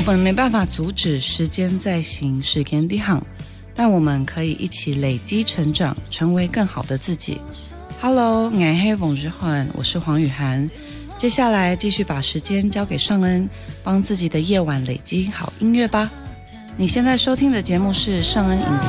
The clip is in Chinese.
我们没办法阻止时间在行，时间在行，但我们可以一起累积成长，成为更好的自己。Hello， 我是冯日焕，我是黄雨涵。接下来继续把时间交给尚恩，帮自己的夜晚累积好音乐吧。你现在收听的节目是尚恩